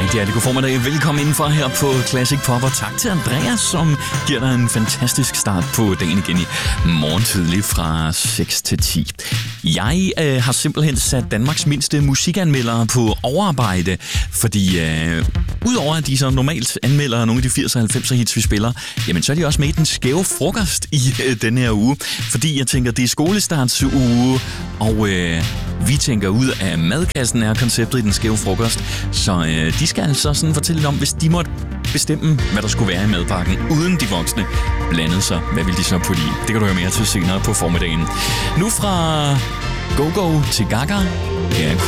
Rigtig god formiddag. Velkommen indenfor her på Classic Pop, og tak til Andreas, som giver dig en fantastisk start på dagen igen i morgen tidlig fra 6 til 10. Jeg har simpelthen sat Danmarks mindste musikanmeldere på overarbejde, fordi udover at de så normalt anmelder nogle af de 80'er og 90'er hits, vi spiller, jamen så er de også med i den skæve frokost i denne her uge, fordi jeg tænker, det er skolestartsuge, og vi tænker ud af madkassen er konceptet i den skæve frokost, så de skal altså sådan fortælle lidt om, hvis de måtte bestemme, hvad der skulle være i madpakken, uden de voksne blandede sig. Hvad vil de så putte i? Det kan du høre mere til senere på formiddagen. Nu fra Go-Go til Gaga. Her er